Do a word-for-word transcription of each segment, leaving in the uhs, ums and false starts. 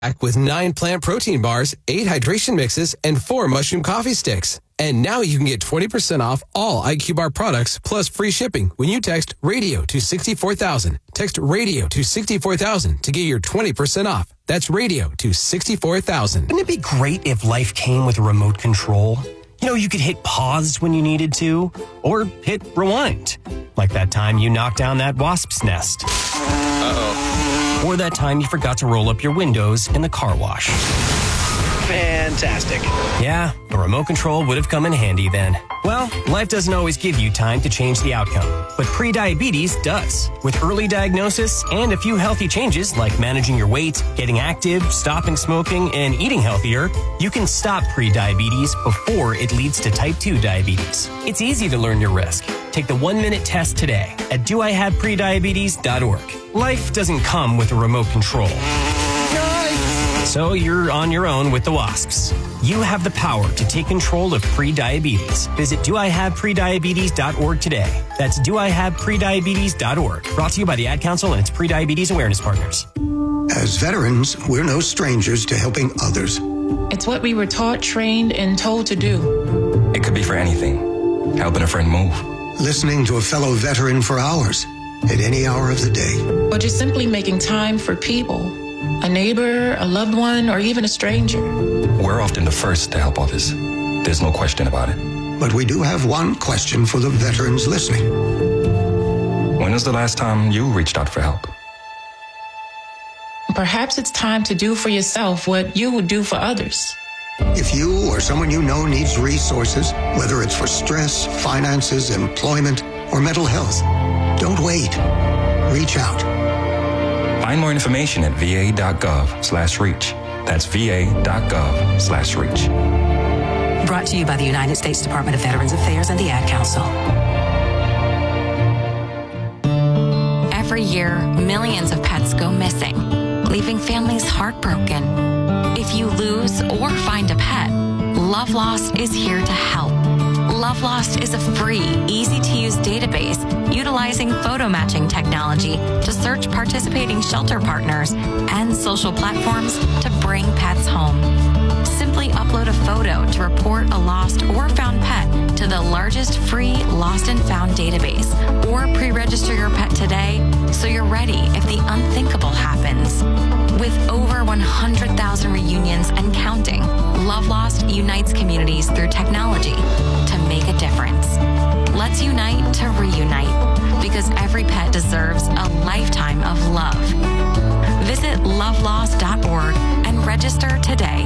with nine plant protein bars, eight hydration mixes, and four mushroom coffee sticks. And now you can get twenty percent off all I Q Bar products plus free shipping when you text radio to sixty-four thousand. Text radio to sixty-four thousand to get your twenty percent off. That's radio to sixty-four thousand. Wouldn't it be great if life came with a remote control? You know, you could hit pause when you needed to, or hit rewind. Like that time you knocked down that wasp's nest. Uh-oh. Or that time you forgot to roll up your windows in the car wash. Fantastic. Yeah, a remote control would have come in handy then. Well, life doesn't always give you time to change the outcome, but prediabetes does. With early diagnosis and a few healthy changes like managing your weight, getting active, stopping smoking, and eating healthier, you can stop prediabetes before it leads to type two diabetes. It's easy to learn your risk. Take the one-minute test today at do I have prediabetes dot org. Life doesn't come with a remote control. So you're on your own with the wasps. You have the power to take control of prediabetes. Visit do I have prediabetes dot org today. That's do I have prediabetes dot org. Brought to you by the Ad Council and its Prediabetes Awareness Partners. As veterans, we're no strangers to helping others. It's what we were taught, trained, and told to do. It could be for anything. Helping a friend move. Listening to a fellow veteran for hours, at any hour of the day. Or just simply making time for people. A neighbor, a loved one, or even a stranger. We're often the first to help others. There's no question about it. But we do have one question for the veterans listening. When was the last time you reached out for help? Perhaps it's time to do for yourself what you would do for others. If you or someone you know needs resources, whether it's for stress, finances, employment, or mental health, don't wait. Reach out. Find more information at v a dot gov slash reach. That's v a dot gov slash reach. Brought to you by the United States Department of Veterans Affairs and the Ad Council. Every year, millions of pets go missing, leaving families heartbroken. If you lose or find a pet, Love Lost is here to help. Love Lost is a free, easy-to-use database utilizing photo matching technology to search participating shelter partners and social platforms to bring pets home. Simply upload a photo to report a lost or found pet to the largest free lost and found database, or pre-register your pet today so you're ready if the unthinkable happens. With over one hundred thousand reunions and counting, Love Lost unites communities through technology to make a difference. Let's unite to reunite, because every pet deserves a lifetime of love. Visit love lost dot org and register today.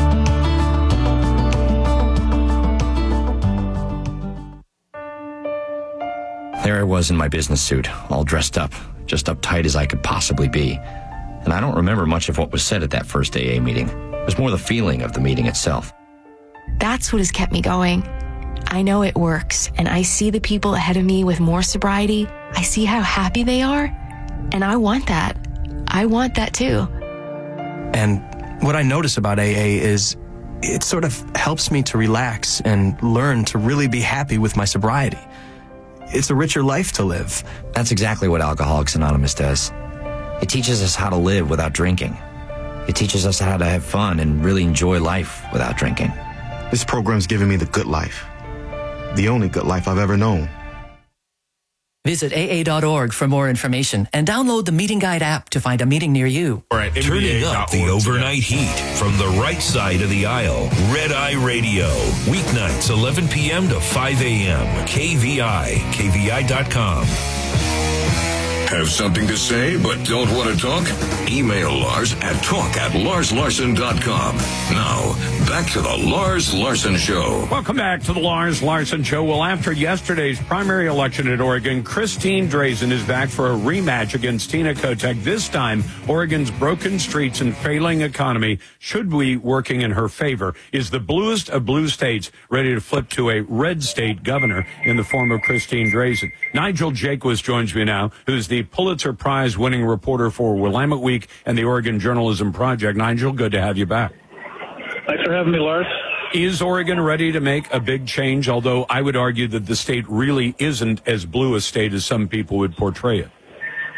There I was in my business suit, all dressed up, just uptight as I could possibly be. And I don't remember much of what was said at that first A A meeting. It was more the feeling of the meeting itself. That's what has kept me going. I know it works, and I see the people ahead of me with more sobriety. I see how happy they are, and I want that. I want that too. And what I notice about A A is it sort of helps me to relax and learn to really be happy with my sobriety. It's a richer life to live. That's exactly what Alcoholics Anonymous does. It teaches us how to live without drinking. It teaches us how to have fun and really enjoy life without drinking. This program's given me the good life. The only good life I've ever known. Visit A A dot org for more information and download the Meeting Guide app to find a meeting near you. Right, turning up the overnight heat from the right side of the aisle. Red Eye Radio. Weeknights, eleven p.m. to five a.m. K V I. K V I dot com. Have something to say but don't want to talk? Email Lars at talk at lars larson dot com. Now, back to the Lars Larson Show. Welcome back to the Lars Larson Show. Well, after yesterday's primary election in Oregon, Christine Drazan is back for a rematch against Tina Kotek. This time, Oregon's broken streets and failing economy should be working in her favor. Is the bluest of blue states ready to flip to a red state governor in the form of Christine Drazan? Nigel Jaquist joins me now, who's the Pulitzer Prize winning reporter for Willamette Week and the Oregon Journalism Project. Nigel, good to have you back. Thanks for having me, Lars. Is Oregon ready to make a big change? Although I would argue that the state really isn't as blue a state as some people would portray it.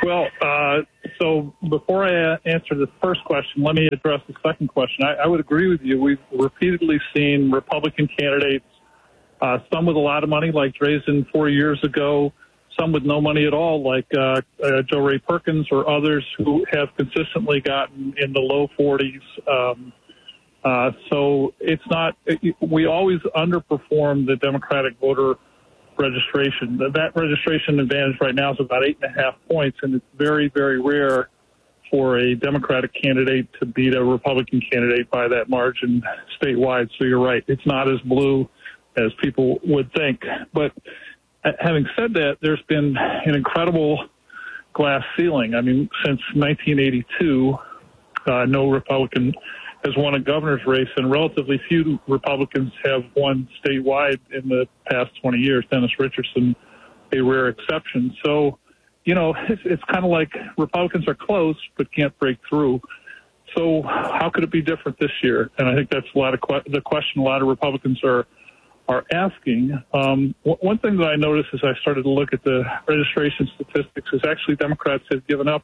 Well, uh, so before I uh, answer the first question, let me address the second question. I, I would agree with you. We've repeatedly seen Republican candidates, uh, some with a lot of money, like Drazen four years ago, some with no money at all, like uh, uh, Joe Ray Perkins, or others who have consistently gotten in the low forties. Um, uh, so it's not, it, we always underperform the Democratic voter registration. That registration advantage right now is about eight and a half points, and it's very, very rare for a Democratic candidate to beat a Republican candidate by that margin statewide. So you're right. It's not as blue as people would think. But having said that, there's been an incredible glass ceiling. I mean, since nineteen eighty-two, uh, no Republican has won a governor's race, and relatively few Republicans have won statewide in the past twenty years. Dennis Richardson, a rare exception. So, you know, it's, it's kind of like Republicans are close but can't break through. So how could it be different this year? And I think that's a lot of que- the question a lot of Republicans are are asking. Um, w- one thing that I noticed as I started to look at the registration statistics is actually Democrats have given up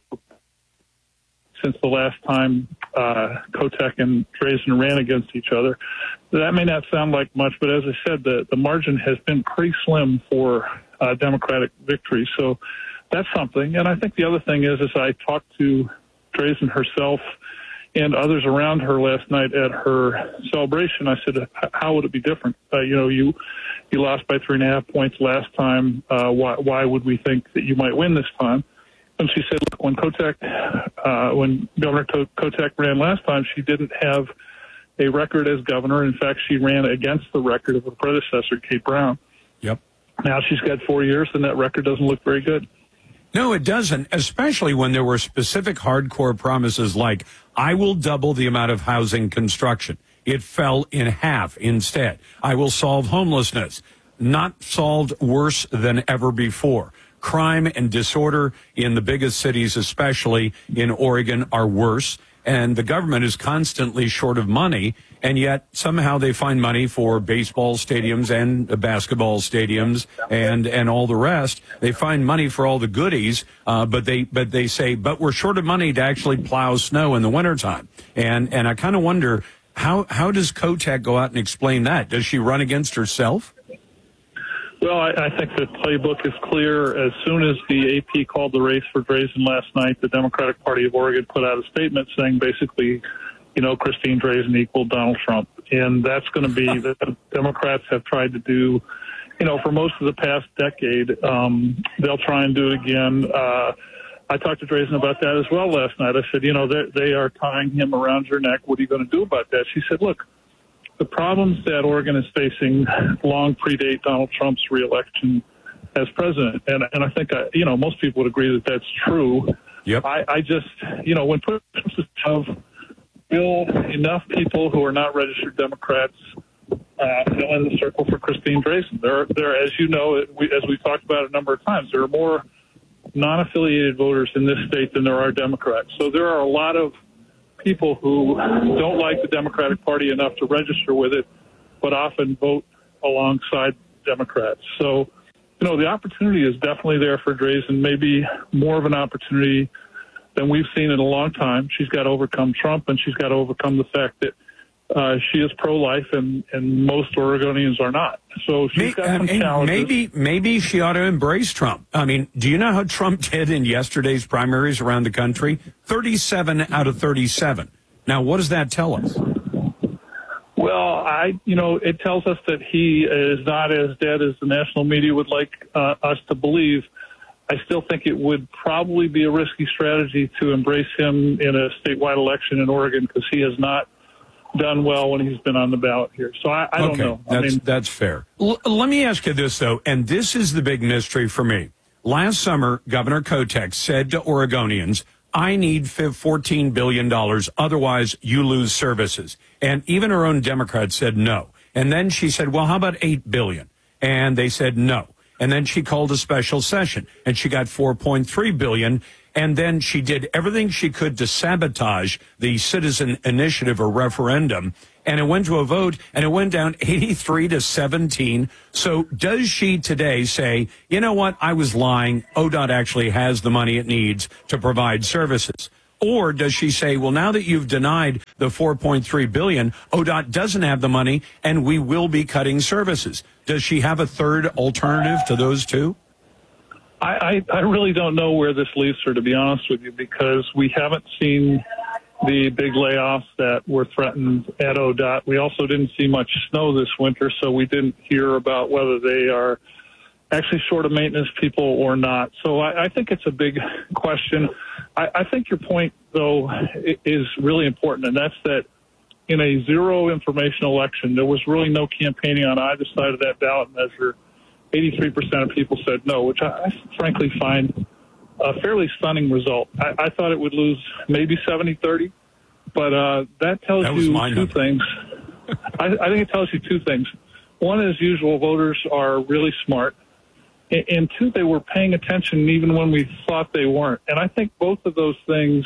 since the last time uh, Kotek and Drazen ran against each other. That may not sound like much, but as I said, the, the margin has been pretty slim for uh, Democratic victory. So that's something. And I think the other thing is, as I talked to Drazen herself and others around her last night at her celebration, I said, how would it be different? Uh, you know, you you lost by three and a half points last time. Uh, why, why would we think that you might win this time? And she said, look, when Kotek, uh, when Governor Kotek ran last time, she didn't have a record as governor. In fact, she ran against the record of her predecessor, Kate Brown. Yep. Now she's got four years, and that record doesn't look very good. No, it doesn't, especially when there were specific hardcore promises like, I will double the amount of housing construction. It fell in half instead. I will solve homelessness. Not solved, worse than ever before. Crime and disorder in the biggest cities, especially in Oregon, are worse. And the government is constantly short of money, and yet somehow they find money for baseball stadiums and basketball stadiums and, and all the rest. They find money for all the goodies, uh, but they but they say, but we're short of money to actually plow snow in the wintertime. And and I kind of wonder, how how does Kotek go out and explain that? Does she run against herself? Well, I, I think the playbook is clear. As soon as the A P called the race for Drazen last night, the Democratic Party of Oregon put out a statement saying basically, you know, Christine Drazen equaled Donald Trump. And that's going to be the Democrats have tried to do, you know, for most of the past decade. Um, they'll try and do it again. Uh, I talked to Drazen about that as well last night. I said, you know, they are tying him around your neck. What are you going to do about that? She said, look, the problems that Oregon is facing long predate Donald Trump's reelection as president. And, and I think, I, you know, most people would agree that that's true. Yep. I, I just, you know, when push comes to shove, will enough people who are not registered Democrats uh, fill in the circle for Christine Drazen? There, there, as you know, we, as we've talked about a number of times, there are more non-affiliated voters in this state than there are Democrats. So there are a lot of people who don't like the Democratic Party enough to register with it, but often vote alongside Democrats. So, you know, the opportunity is definitely there for Drazen, maybe more of an opportunity than we've seen in a long time. She's got to overcome Trump, and she's got to overcome the fact that uh, she is pro-life, and, and most Oregonians are not. So she's got some maybe, challenges. Maybe, maybe she ought to embrace Trump. I mean, do you know how Trump did in yesterday's primaries around the country? thirty-seven out of thirty-seven. Now, what does that tell us? Well, I, you know, it tells us that he is not as dead as the national media would like uh, us to believe. I still think it would probably be a risky strategy to embrace him in a statewide election in Oregon, because he has not done well when he's been on the ballot here. So I, I don't okay, know. I that's, mean, that's fair. L- let me ask you this, though, and this is the big mystery for me. Last summer, Governor Kotek said to Oregonians, I need fourteen billion dollars, otherwise you lose services. And even her own Democrats said no. And then she said, well, how about eight billion dollars? And they said no. And then she called a special session, and she got four point three billion dollars. And then she did everything she could to sabotage the citizen initiative or referendum. And it went to a vote, and it went down eighty-three to seventeen. So does she today say, you know what, I was lying. O D O T actually has the money it needs to provide services? Or does she say, well, now that you've denied the four point three billion dollars, O D O T doesn't have the money, and we will be cutting services? Does she have a third alternative to those two? I, I, I really don't know where this leaves her, to be honest with you, because we haven't seen the big layoffs that were threatened at O D O T. We also didn't see much snow this winter, so we didn't hear about whether they are actually short of maintenance people or not. So I, I think it's a big question. I, I think your point, though, is really important, and that's that in a zero information election, there was really no campaigning on either side of that ballot measure. eighty-three percent of people said no, which I, I frankly find a fairly stunning result. I, I thought it would lose maybe seventy thirty, but uh, that tells that you two number. things. I, I think it tells you two things. One, as usual, voters are really smart. And, and two, they were paying attention even when we thought they weren't. And I think both of those things,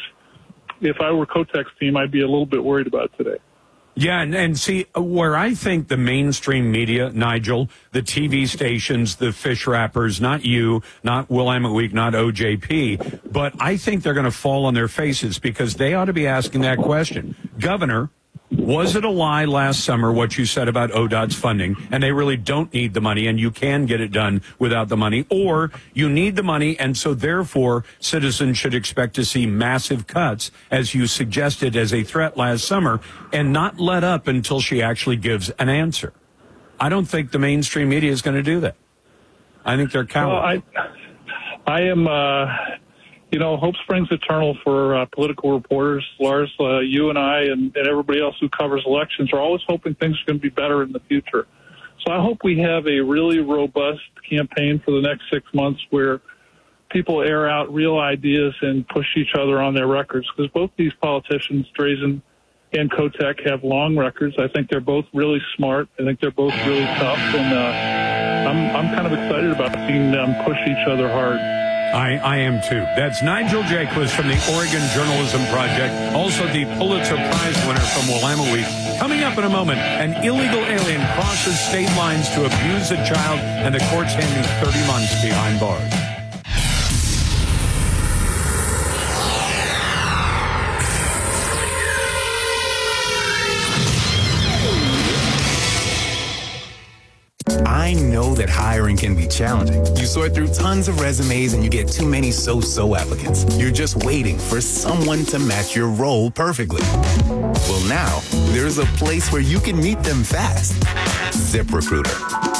if I were Kotek's team, I'd be a little bit worried about today. Yeah, and, and see, where I think the mainstream media, Nigel, the T V stations, the fish wrappers, not you, not Willamette Week, not O J P, but I think they're going to fall on their faces because they ought to be asking that question. Governor, was it a lie last summer what you said about O D O T's funding, and they really don't need the money and you can get it done without the money, or you need the money and so therefore citizens should expect to see massive cuts, as you suggested as a threat last summer, and not let up until she actually gives an answer? I don't think the mainstream media is going to do that. I think they're cowards. Well, I, I am... Uh... You know, hope springs eternal for uh, political reporters. Lars, uh, you and I and, and everybody else who covers elections are always hoping things are going to be better in the future. So I hope we have a really robust campaign for the next six months where people air out real ideas and push each other on their records, because both these politicians, Drazen and Kotek, have long records. I think they're both really smart. I think they're both really tough, and uh, I'm, I'm kind of excited about seeing them push each other hard. I, I am too. That's Nigel Jaquiss from the Oregon Journalism Project, also the Pulitzer Prize winner from Willamette Week. Coming up in a moment, an illegal alien crosses state lines to abuse a child, and the court's handing thirty months behind bars. I know that hiring can be challenging. You sort through tons of resumes and you get too many so-so applicants. You're just waiting for someone to match your role perfectly. Well, now there's a place where you can meet them fast. ZipRecruiter.